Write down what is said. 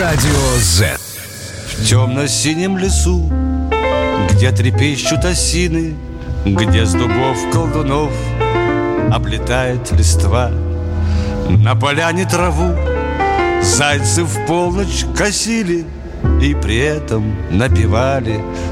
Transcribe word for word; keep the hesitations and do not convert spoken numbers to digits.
Радио Z. В темно-синем лесу, где трепещут осины, где с дубов колдунов облетает листва, на поляне траву зайцы в полночь косили и при этом напевали